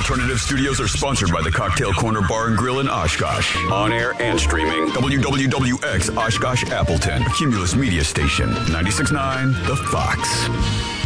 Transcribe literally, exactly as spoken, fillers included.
Alternative Studios are sponsored by the Cocktail Corner Bar and Grill in Oshkosh. On air and streaming. W W W X Oshkosh Appleton. A Cumulus Media Station. ninety-six point nine The Fox.